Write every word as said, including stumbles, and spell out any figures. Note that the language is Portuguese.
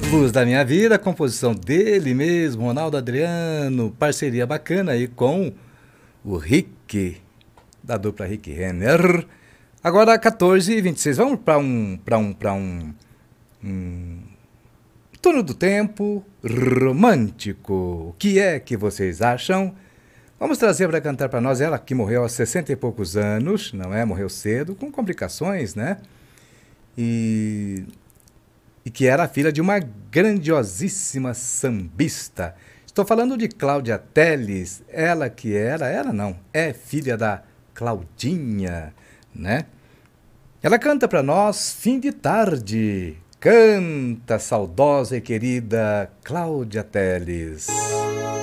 Luz da Minha Vida, composição dele mesmo, Ronaldo Adriano, parceria bacana aí com o Rick, da dupla Rick Renner. Agora quatorze e vinte e seis, vamos para um, para um, para um, um turno do tempo romântico. O que é que vocês acham? Vamos trazer para cantar para nós ela que morreu aos sessenta e poucos anos, não é? Morreu cedo, com complicações, né? E, e que era filha de uma grandiosíssima sambista. Estou falando de Cláudia Telles, ela que era, ela não, é filha da Claudinha, né? Ela canta para nós Fim de Tarde. Canta, saudosa e querida Cláudia Telles.